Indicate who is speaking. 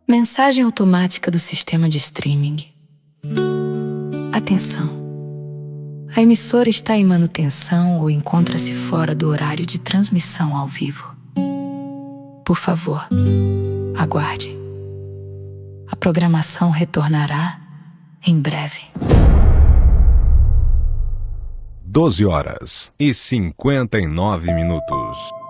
Speaker 1: Mensagem automática do sistema de streaming. Atenção! A emissora está em manutenção ou encontra-se fora do horário de transmissão ao vivo. Por favor, aguarde. A programação retornará em breve.
Speaker 2: 12h59.